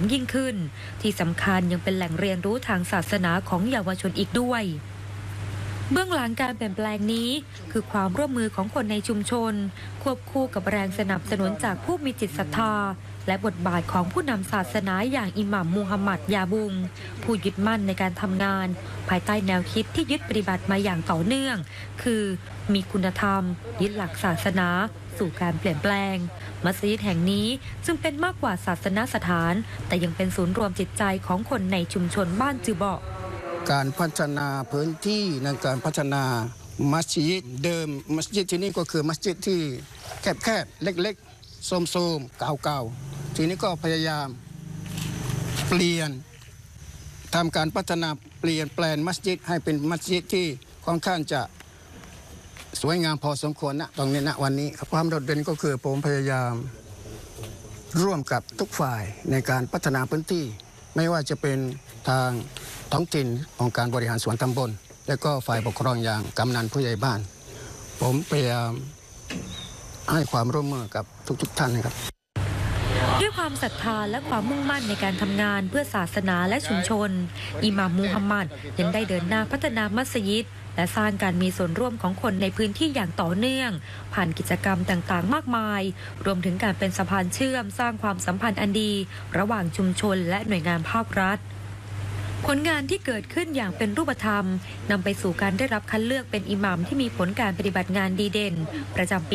ยิ่งขึ้นที่สำคัญยังเป็นแหล่งเรียนรู้ทางศาสนาของเยาวชนอีกด้วยเบื้องหลังการเปลี่ยนแปลงนี้คือความร่วมมือของคนในชุมชนควบคู่กับแรงสนับสนุนจากผู้มีจิตศรัทธาและบทบาทของผู้นำศาสนาอย่างอิหม่ามมูฮัมหมัดยาบุงผู้ยึดมั่นในการทำงานภายใต้แนวคิดที่ยึดปฏิบัติมาอย่างต่อเนื่องคือมีคุณธรรมยึดหลักศาสนาสู่การเปลี่ยนแปลงมัสยิดแห่งนี้จึงเป็นมากกว่าศาสนสถานแต่ยังเป็นศูนย์รวมจิตใจของคนในชุมชนบ้านจือเบาะการพัฒนาพื้นที่ในการพัฒนามัสยิดเดิมมัสยิดที่นี่ก็คือมัสยิดที่แคบๆเล็กๆโทรมๆเก่าๆทีนี้ก็พยายามเปลี่ยนทำการพัฒนาเปลี่ยนแปลงมัสยิดให้เป็นมัสยิดที่ค่อนข้างจะสวยงามพอสมควรนะตรงนี้นะวันนี้ความโดดเด่นก็คือผมพยายามร่วมกับทุกฝ่ายในการพัฒนาพื้นที่ไม่ว่าจะเป็นทางท้องถิ่นองค์การบริหารส่วนตำบลและก็ฝ่ายปกครองอย่างกำนันผู้ใหญ่บ้านผมพยายามให้ความร่วมมือกับทุกท่านนะครับด้วยความศรัทธาและความมุ่งมั่นในการทำงานเพื่อศาสนาและชุมชนอิหม่ามมูฮัมหมัดยังได้เดินหน้าพัฒนามัสยิดและสร้างการมีส่วนร่วมของคนในพื้นที่อย่างต่อเนื่องผ่านกิจกรรมต่างๆมากมายรวมถึงการเป็นสะพานเชื่อมสร้างความสัมพันธ์อันดีระหว่างชุมชนและหน่วยงานภาครัฐผลงานที่เกิดขึ้นอย่างเป็นรูปธรรมนำไปสู่การได้รับคัดเลือกเป็นอิหมัมที่มีผลการปฏิบัติงานดีเด่นประจำปี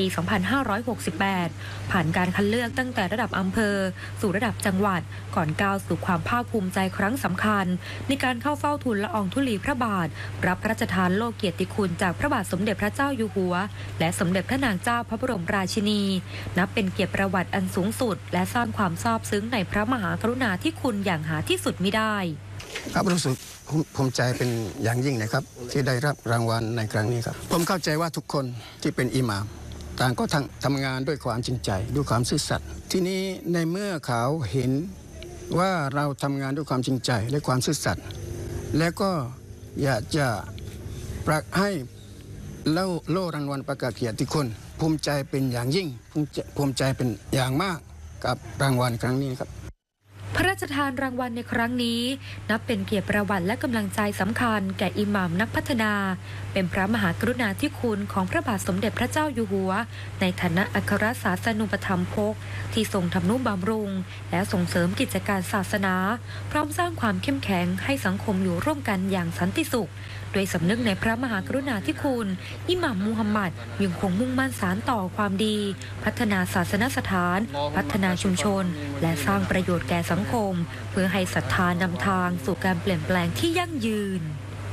2568 ผ่านการคัดเลือกตั้งแต่ระดับอำเภอสู่ระดับจังหวัดก่อนก้าวสู่ความภาคภูมิใจครั้งสำคัญในการเข้าเฝ้าทูลละอองธุลีพระบาทรับพระราชทานโล่เกียรติคุณจากพระบาทสมเด็จพระเจ้าอยู่หัวและสมเด็จพระนางเจ้าพระบรมราชินีนับเป็นเกียรติประวัติอันสูงสุดและสร้างความซาบซึ้งในพระมหากรุณาธิคุณอย่างหาที่สุดมิได้ครับรู้สึกภูมิใจเป็นอย่างยิ่งนะครับที่ได้รับรางวัลในครั้งนี้ครับผมเข้าใจว่าทุกคนที่เป็นอิหม่ามต่างก็ทำงานด้วยความจริงใจด้วยความซื่อสัตย์ทีนี้ในเมื่อเขาเห็นว่าเราทำงานด้วยความจริงใจและความซื่อสัตย์แล้วก็อยากจะให้โล่รางวัลประกาศเกียรติคุณภูมิใจเป็นอย่างยิ่งภูมิใจเป็นอย่างมากกับรางวัลครั้งนี้ครับพระราชทานรางวัลในครั้งนี้นับเป็นเกียรติประวัติและกำลังใจสำคัญแก่อิหม่ามนักพัฒนาเป็นพระมหากรุณาธิคุณของพระบาทสมเด็จพระเจ้าอยู่หัวในฐานะอัครศาสนูปถัมภกที่ทรงทำนุบำรุงและส่งเสริมกิจการศาสนาพร้อมสร้างความเข้มแข็งให้สังคมอยู่ร่วมกันอย่างสันติสุขโดยสำนึกในพระมหากรุณาธิคุณอิหม่ามมูฮัมหมัดยังคงมุ่งมั่นสานต่อความดีพัฒนาศาสนสถานพัฒนาชุมชนและสร้างประโยชน์แก่สังคมเพื่อให้ศรัทธานำทางสู่การเปลี่ยนแปลงที่ยั่งยืน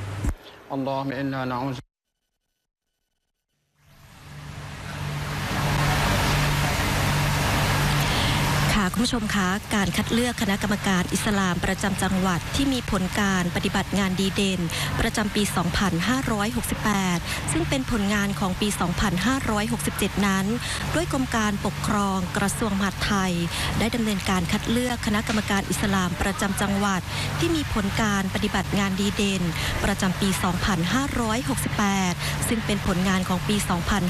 คุณผู้ชมคะการคัดเลือกคณะกรรมการอิสลามประจำจังหวัดที่มีผลการปฏิบัติงานดีเด่นประจำปี 2568 ซึ่งเป็นผลงานของปี 2567 นั้นด้วยกรมการปกครองกระทรวงมหาดไทยได้ดำเนินการคัดเลือกคณะกรรมการอิสลามประจำจังหวัดที่มีผลการปฏิบัติงานดีเด่นประจำปี 2568 ซึ่งเป็นผลงานของปี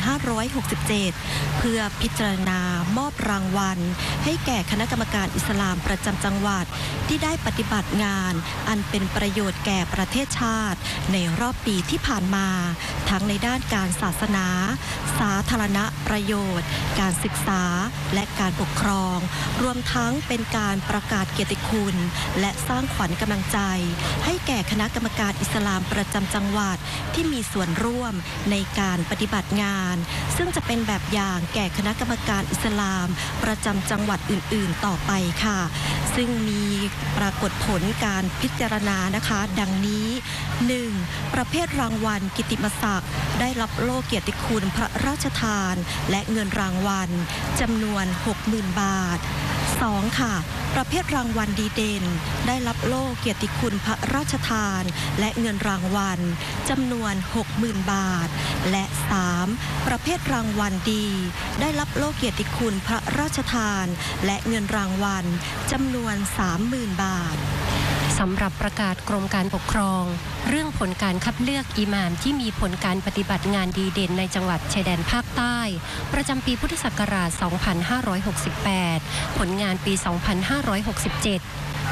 2567 เพื่อพิจารณามอบรางวัลให้แก่คณะกรรมการอิสลามประจำจังหวัดที่ได้ปฏิบัติงานอันเป็นประโยชน์แก่ประเทศชาติในรอบปีที่ผ่านมาทั้งในด้านการศาสนาสาธารณประโยชน์การศึกษาและการปกครองรวมทั้งเป็นการประกาศเกียรติคุณและสร้างขวัญกำลังใจให้แก่คณะกรรมการอิสลามประจำจังหวัดที่มีส่วนร่วมในการปฏิบัติงานซึ่งจะเป็นแบบอย่างแก่คณะกรรมการอิสลามประจำจังหวัดอื่นๆต่อไปค่ะซึ่งมีปรากฏผลการพิจารณานะคะดังนี้ 1. ประเภทรางวัลกิตติมศักดิ์ได้รับโล่เกียรติคุณพระราชทานและเงินรางวัลจำนวน 60,000 บาท 2. ค่ะประเภทรางวัลดีเด่นได้รับโล่เกียรติคุณพระราชทานและเงินรางวัลจำนวน 60,000 บาทและ 3. ประเภทรางวัลดีได้รับโล่เกียรติคุณพระราชทานและเงินรางวัลจำนวน 30,000 บาทสำหรับประกาศกรมการปกครองเรื่องผลการคัดเลือกอิหม่ามที่มีผลการปฏิบัติงานดีเด่นในจังหวัดชายแดนภาคใต้ประจำปีพุทธศักราช 2568 ผลงานปี 2567